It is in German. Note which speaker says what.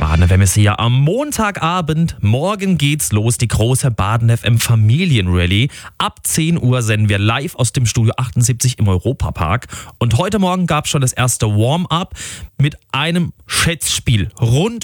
Speaker 1: Baden FM ist hier am Montagabend. Morgen geht's los, die große Baden FM Familienrallye. Ab 10 Uhr senden wir live aus dem Studio 78 im Europapark. Und heute Morgen gab's schon das erste Warm-up mit einem Schätzspiel rund